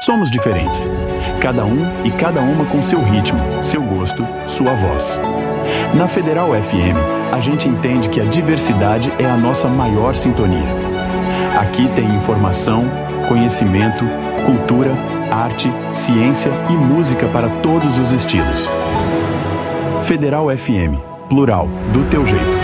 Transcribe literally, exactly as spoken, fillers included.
Somos diferentes. Cada um e cada uma com seu ritmo, seu gosto, sua voz. Na Federal F M, a gente entende que a diversidade é a nossa maior sintonia. Aqui tem informação, conhecimento, cultura, arte, ciência e música para todos os estilos. Federal F M, plural, do teu jeito.